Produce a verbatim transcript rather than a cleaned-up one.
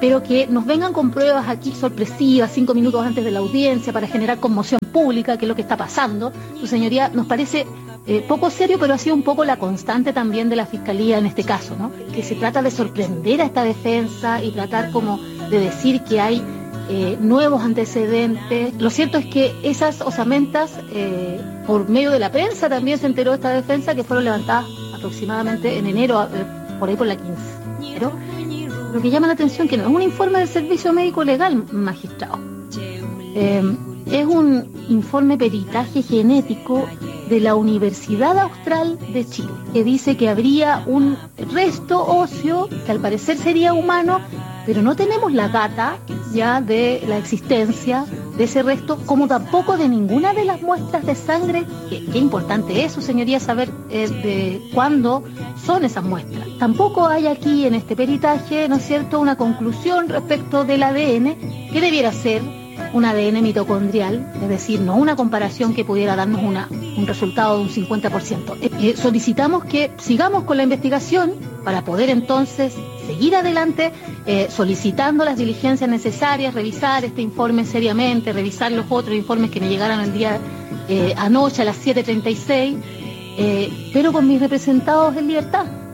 pero que nos vengan con pruebas aquí sorpresivas, cinco minutos antes de la audiencia, para generar conmoción pública, que es lo que está pasando, su señoría, nos parece eh, poco serio, pero ha sido un poco la constante también de la Fiscalía en este caso, ¿no? Que se trata de sorprender a esta defensa y tratar como de decir que hay eh, nuevos antecedentes. Lo cierto es que esas osamentas, eh, por medio de la prensa también se enteró esta defensa, que fueron levantadas aproximadamente en enero, eh, por ahí por la quince. Pero lo que llama la atención que no es un informe del Servicio Médico Legal, magistrado. Eh, es un informe peritaje genético de la Universidad Austral de Chile, que dice que habría un resto óseo que al parecer sería humano, pero no tenemos la data ya de la existencia de ese resto, como tampoco de ninguna de las muestras de sangre. Qué, qué importante es, su señoría, saber eh, de cuándo son esas muestras. Tampoco hay aquí en este peritaje, ¿no es cierto?, una conclusión respecto del A D N, que debiera ser un A D N mitocondrial, es decir, no una comparación que pudiera darnos una, un resultado de un cincuenta por ciento. Eh, solicitamos que sigamos con la investigación para poder entonces seguir adelante, eh, solicitando las diligencias necesarias, revisar este informe seriamente, revisar los otros informes que me llegaron el día eh, anoche a las siete treinta y seis, eh, pero con mis representados en libertad.